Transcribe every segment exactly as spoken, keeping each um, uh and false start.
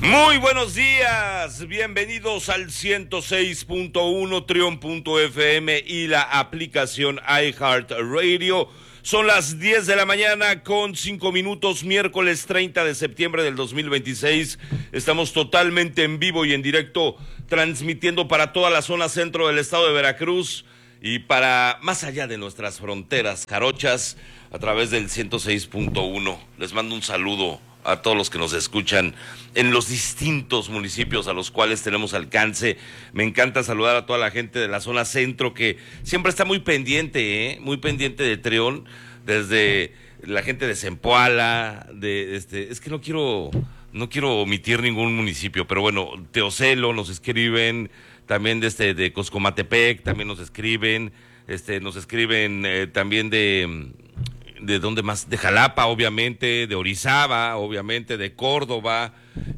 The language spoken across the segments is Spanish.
Muy buenos días, bienvenidos al ciento seis punto uno Trión punto F M y la aplicación iHeartRadio. Son las diez de la mañana con cinco minutos, miércoles treinta de septiembre del dos mil veintiséis. Estamos totalmente en vivo y en directo, transmitiendo para toda la zona centro del estado de Veracruz y para más allá de nuestras fronteras jarochas a través del ciento seis punto uno. Les mando un saludo a todos los que nos escuchan en los distintos municipios a los cuales tenemos alcance. Me encanta saludar a toda la gente de la zona centro que siempre está muy pendiente, ¿eh? muy pendiente de Trión, desde la gente de Zempoala, de este, es que no quiero, no quiero omitir ningún municipio, pero bueno, Teocelo nos escriben, también de este, de Coscomatepec, también nos escriben, este, nos escriben eh, también de ¿de dónde más? De Jalapa, obviamente, de Orizaba, obviamente, de Córdoba,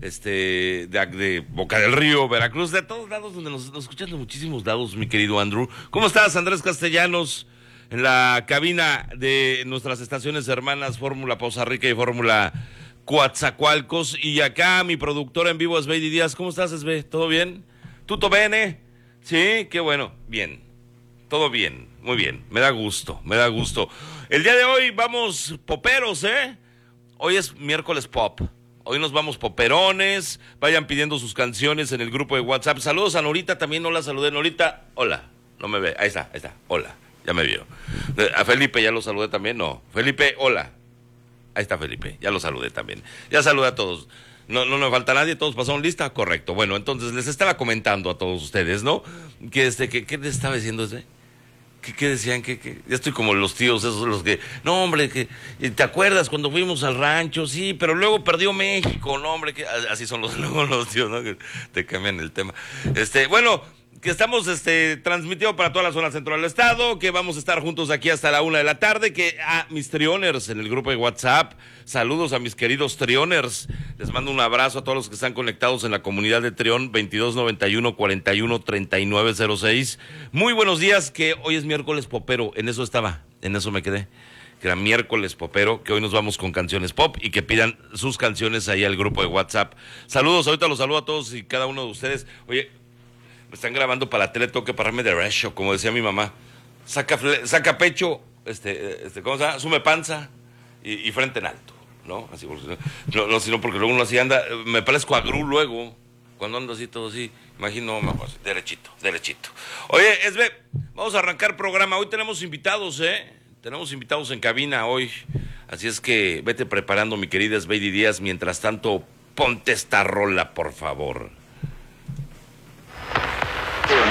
este, de, de Boca del Río, Veracruz, de todos lados donde nos, nos escuchan de muchísimos lados, mi querido Andrew. ¿Cómo estás, Andrés Castellanos? En la cabina de nuestras estaciones hermanas, Fórmula Poza Rica y Fórmula Coatzacoalcos. Y acá mi productora en vivo, Esbey Díaz. ¿Cómo estás, Esbey? ¿Todo bien? ¿Tutto bene? Sí, qué bueno. Bien. Todo bien. Muy bien. Me da gusto. Me da gusto. El día de hoy vamos poperos, ¿eh? Hoy es miércoles pop. Hoy nos vamos poperones. Vayan pidiendo sus canciones en el grupo de WhatsApp. Saludos a Norita, también no la saludé. Norita, hola. No me ve. Ahí está, ahí está. Hola. Ya me vio. A Felipe ya lo saludé también. No. Felipe, hola. Ahí está Felipe. Ya lo saludé también. Ya saludé a todos. No, no me falta nadie, todos pasaron lista. Correcto. Bueno, entonces les estaba comentando a todos ustedes, ¿no? Que este, que, ¿qué les estaba diciendo ese? ¿Qué, qué decían? ¿Qué, qué? Ya estoy como los tíos esos los que... No, hombre, que ¿te acuerdas cuando fuimos al rancho? Sí, pero luego perdió México, no, hombre, que así son los, luego los tíos, ¿no? Que te cambian el tema. Este, bueno, que estamos este, transmitiendo para toda la zona central del estado, que vamos a estar juntos aquí hasta la una de la tarde, que a mis trioners en el grupo de WhatsApp, saludos a mis queridos trioners, les mando un abrazo a todos los que están conectados en la comunidad de Trión, veintidós noventa y uno, cuarenta y uno, treinta y nueve cero seis. Muy buenos días, que hoy es miércoles popero, en eso estaba, en eso me quedé, que era miércoles popero, que hoy nos vamos con canciones pop y que pidan sus canciones ahí al grupo de WhatsApp. Saludos, ahorita los saludo a todos y cada uno de ustedes. Oye, me están grabando para la tele, tengo que pararme de ratio, como decía mi mamá. Saca, saca pecho, este, este, ¿cómo se llama? Sume panza y, y frente en alto, ¿no? Así, no, no, sino porque luego uno así anda, me parezco a Gru luego, cuando ando así todo así, imagino, me pues, derechito, derechito. Oye, Esbe, vamos a arrancar programa, hoy tenemos invitados, ¿eh? Tenemos invitados en cabina hoy, así es que vete preparando, mi querida Esbe Díaz, mientras tanto, ponte esta rola, por favor.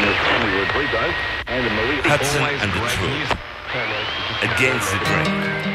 Hudson and the Truth, Against the Drink.